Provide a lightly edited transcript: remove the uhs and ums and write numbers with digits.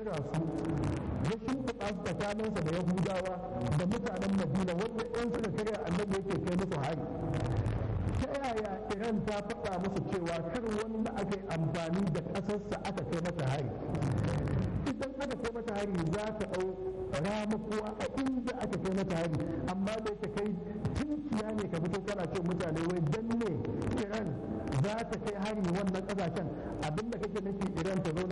jera su ya shimfiɗa su tsakaninsa da yahudawa da mutanen madina wanda in suka karya annabi yake kai musu hari. Ta yaya iran ta faɗa musu cewa kar wanda aka yi amfani da ƙasarsa aka kai mata hari? Idan aka kai mata hari za ta ɗau ramakuwa a inda aka kai mata hari, amma da yake kai tunkiya ne ka fito kana ce mutane wai dan ne iran za ta kai hari wannan ƙasashen, abinda kake nufi iran ta zo